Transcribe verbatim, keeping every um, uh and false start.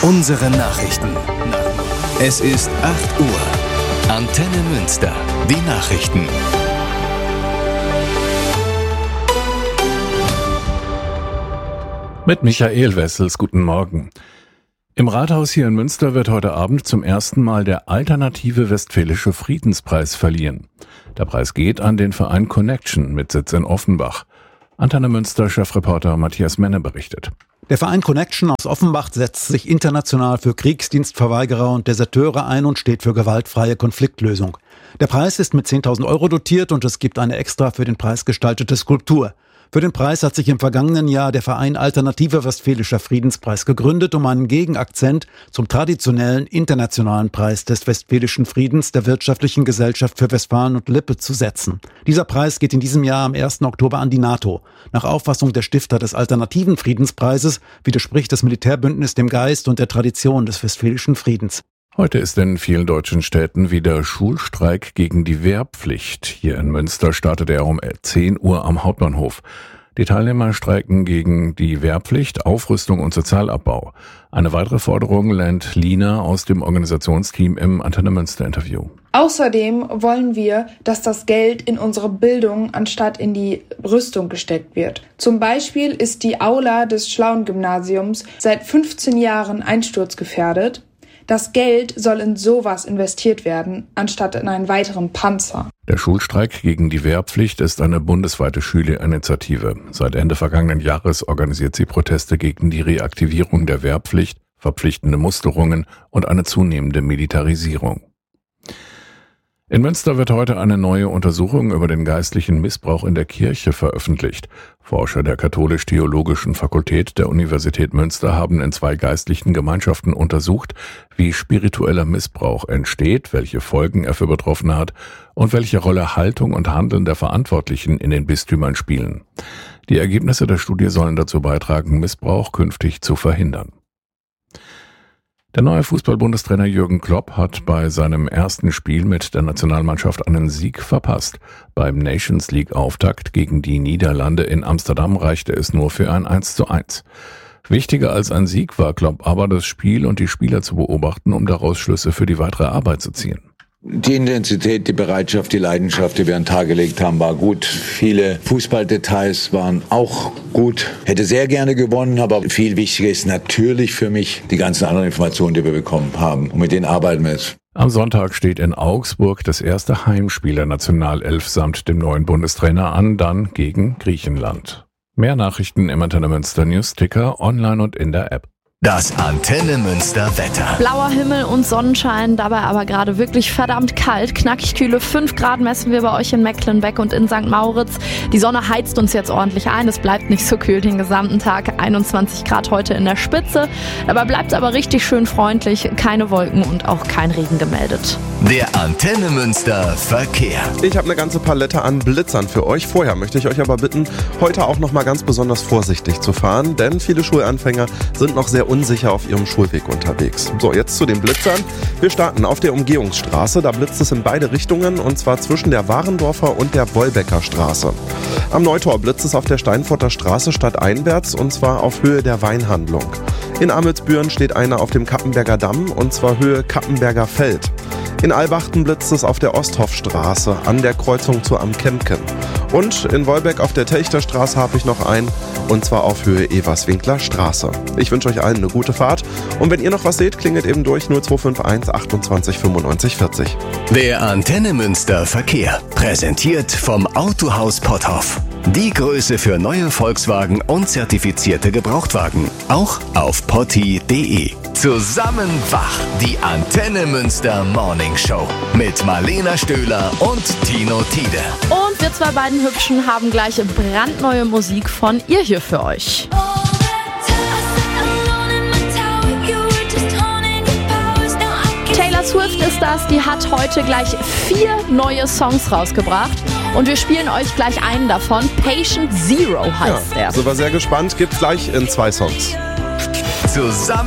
Unsere Nachrichten. Es ist acht Uhr. Antenne Münster. Die Nachrichten. Mit Michael Wessels, guten Morgen. Im Rathaus hier in Münster wird heute Abend zum ersten Mal der Alternative Westfälische Friedenspreis verliehen. Der Preis geht an den Verein Connection mit Sitz in Offenbach. Antenne Münster Chefreporter Matthias Menne berichtet. Der Verein Connection aus Offenbach setzt sich international für Kriegsdienstverweigerer und Deserteure ein und steht für gewaltfreie Konfliktlösung. Der Preis ist mit zehntausend Euro dotiert und es gibt eine extra für den Preis gestaltete Skulptur. Für den Preis hat sich im vergangenen Jahr der Verein Alternative Westfälischer Friedenspreis gegründet, um einen Gegenakzent zum traditionellen internationalen Preis des Westfälischen Friedens der Wirtschaftlichen Gesellschaft für Westfalen und Lippe zu setzen. Dieser Preis geht in diesem Jahr am ersten Oktober an die NATO. Nach Auffassung der Stifter des Alternativen Friedenspreises widerspricht das Militärbündnis dem Geist und der Tradition des Westfälischen Friedens. Heute ist in vielen deutschen Städten wieder Schulstreik gegen die Wehrpflicht. Hier in Münster startet er um zehn Uhr am Hauptbahnhof. Die Teilnehmer streiken gegen die Wehrpflicht, Aufrüstung und Sozialabbau. Eine weitere Forderung nennt Lina aus dem Organisationsteam im Antenne Münster Interview. Außerdem wollen wir, dass das Geld in unsere Bildung anstatt in die Rüstung gesteckt wird. Zum Beispiel ist die Aula des Schlauen-Gymnasiums seit fünfzehn Jahren einsturzgefährdet. Das Geld soll in sowas investiert werden, anstatt in einen weiteren Panzer. Der Schulstreik gegen die Wehrpflicht ist eine bundesweite Schülerinitiative. Seit Ende vergangenen Jahres organisiert sie Proteste gegen die Reaktivierung der Wehrpflicht, verpflichtende Musterungen und eine zunehmende Militarisierung. In Münster wird heute eine neue Untersuchung über den geistlichen Missbrauch in der Kirche veröffentlicht. Forscher der Katholisch-Theologischen Fakultät der Universität Münster haben in zwei geistlichen Gemeinschaften untersucht, wie spiritueller Missbrauch entsteht, welche Folgen er für Betroffene hat und welche Rolle Haltung und Handeln der Verantwortlichen in den Bistümern spielen. Die Ergebnisse der Studie sollen dazu beitragen, Missbrauch künftig zu verhindern. Der neue Fußball-Bundestrainer Jürgen Klopp hat bei seinem ersten Spiel mit der Nationalmannschaft einen Sieg verpasst. Beim Nations League-Auftakt gegen die Niederlande in Amsterdam reichte es nur für ein eins zu eins. Wichtiger als ein Sieg war Klopp aber, das Spiel und die Spieler zu beobachten, um daraus Schlüsse für die weitere Arbeit zu ziehen. Die Intensität, die Bereitschaft, die Leidenschaft, die wir an den Tag gelegt haben, war gut. Viele Fußballdetails waren auch gut. Hätte sehr gerne gewonnen, aber viel wichtiger ist natürlich für mich die ganzen anderen Informationen, die wir bekommen haben. Und mit denen arbeiten wir jetzt. Am Sonntag steht in Augsburg das erste Heimspiel der Nationalelf samt dem neuen Bundestrainer an, dann gegen Griechenland. Mehr Nachrichten im Antenne Münster News-Ticker, online und in der App. Das Antenne Münster Wetter. Blauer Himmel und Sonnenschein, dabei aber gerade wirklich verdammt kalt. Knackig kühle fünf Grad messen wir bei euch in Mecklenbeck und in Sankt Mauritz. Die Sonne heizt uns jetzt ordentlich ein, es bleibt nicht so kühl den gesamten Tag. einundzwanzig Grad heute in der Spitze. Dabei bleibt es aber richtig schön freundlich, keine Wolken und auch kein Regen gemeldet. Der Antenne Münster Verkehr. Ich habe eine ganze Palette an Blitzern für euch. Vorher möchte ich euch aber bitten, heute auch noch mal ganz besonders vorsichtig zu fahren, denn viele Schulanfänger sind noch sehr unsicher auf ihrem Schulweg unterwegs. So, jetzt zu den Blitzern. Wir starten auf der Umgehungsstraße. Da blitzt es in beide Richtungen und zwar zwischen der Warendorfer und der Wolbecker Straße. Am Neutor blitzt es auf der Steinfurter Straße stadteinwärts und zwar auf Höhe der Weinhandlung. In Amelsbüren steht einer auf dem Kappenberger Damm und zwar Höhe Kappenberger Feld. In Albachten blitzt es auf der Osthofstraße an der Kreuzung zu Am Kempken. Und in Wolbeck auf der Telchterstraße habe ich noch einen, und zwar auf Höhe Everswinkler Straße. Ich wünsche euch allen eine gute Fahrt und wenn ihr noch was seht, klingelt eben durch null zwei fünf eins achtundzwanzig fünfundneunzig vierzig. Der Antenne Münster Verkehr, präsentiert vom Autohaus Potthoff. Die Größe für neue Volkswagen und zertifizierte Gebrauchtwagen. Auch auf potti punkt de. Zusammen wach, die Antenne Münster Morning Show mit Marlena Stöhler und Tino Tiede. Und wir zwei beiden Hübschen haben gleich brandneue Musik von ihr hier für euch. Taylor Swift ist das, die hat heute gleich vier neue Songs rausgebracht. Und wir spielen euch gleich einen davon. Patient Zero heißt ja, der. Sind wir sehr gespannt. Gibt's gleich in zwei Songs. Zusammen